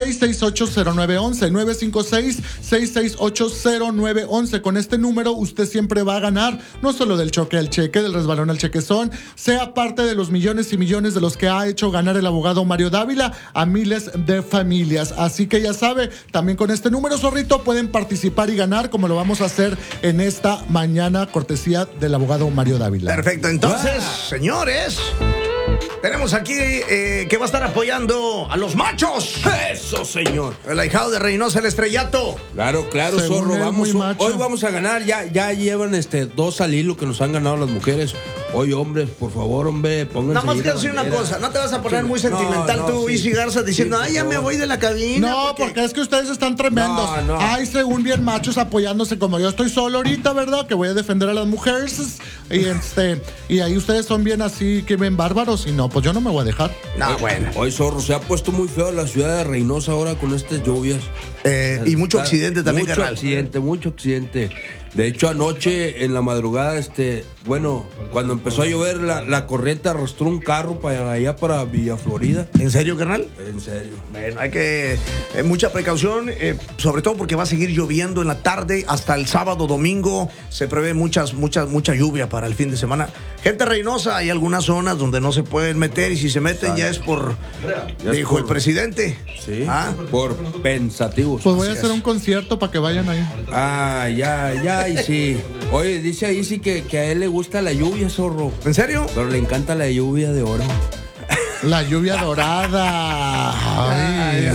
956-668-0911, 956-668-0911. Con este número usted siempre va a ganar, no solo del choque al cheque, del resbalón al chequezón, sea parte de los millones y millones de los que ha hecho ganar el abogado Mario Dávila a miles de familias. Así que ya sabe, también con este número, zorrito, pueden participar y ganar, como lo vamos a hacer en esta mañana, cortesía del abogado Mario Dávila. Perfecto, entonces, señores, tenemos aquí que va a estar apoyando a los machos. Eso, señor. El ahijado de Reynosa, el estrellato. Claro, Según zorro, él, vamos. muy macho. Hoy vamos a ganar, ya llevan 2 al hilo que nos han ganado las mujeres. Oye, hombres, por favor, hombre, pónganse. Nada más ahí que la decir una bandera. cosa, no te vas a poner Sí, muy sentimental no, tú, sí. Isi Garza, diciendo, Sí, ay, ya por me favor. voy de la cabina. No, porque es que ustedes están tremendos. No. Ay, según bien machos apoyándose, como yo estoy solo ahorita, ¿verdad? Que voy a defender a las mujeres. Y ahí ustedes son bien así, que ven bárbaros. Y no, pues yo no me voy a dejar. No, bueno. Hoy, zorro, se ha puesto muy feo la ciudad de Reynosa ahora con estas lluvias. Y mucho accidente también, Mucho carnal. mucho accidente. De hecho, anoche en la madrugada, cuando empezó a llover, la corriente arrastró un carro para allá, para Villa Florida. ¿En serio, carnal? En serio. Bueno, hay que mucha precaución, sobre todo porque va a seguir lloviendo en la tarde hasta el sábado, domingo. Se prevé mucha lluvia para el fin de semana. Gente Reynosa, hay algunas zonas donde no se pueden meter y si se meten ya es por, dijo el presidente. Sí, ¿Ah? por pensativos. Pues voy a Así hacer es. un concierto para que vayan ahí. Ya, y sí. Oye, dice ahí sí que a él le gusta la lluvia, zorro. ¿En serio? Pero le encanta la lluvia de oro. La lluvia dorada. Ay,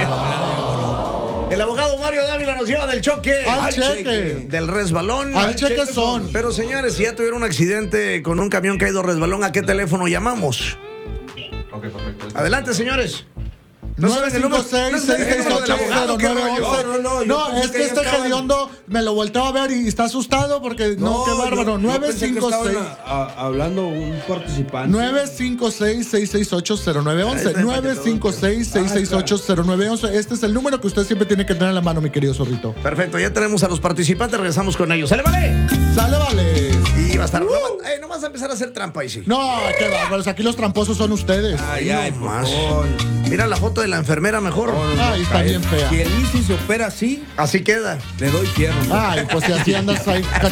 El abogado Mario Dávila nos lleva del choque Al cheque. del resbalón. Al cheque son. Pero señores, si ya tuvieron un accidente con un camión caído resbalón, ¿a qué teléfono llamamos? Adelante, señores. No saben el número- no saben el número del abogado, qué rollo. No, es que este hediondo me lo volteó a ver y está asustado porque no, qué bárbaro. yo pensé que 956 estaban hablando un participante. 956-668-0911. 956-668-0911. Este es el número que usted siempre tiene que tener en la mano, mi querido zorrito. Perfecto, ya tenemos a los participantes, regresamos con ellos. ¡Sale, vale! ¡Sale, vale! Y va a estar. No vas a empezar a hacer trampa ahí, sí. No, qué bárbaros. Aquí los tramposos son ustedes. Ay, no por más. favor. Mira la foto de la enfermera mejor. Ay, está bien fea. Si el ICI se opera así, Así queda. le doy fierro. Ay, pues si así andas ahí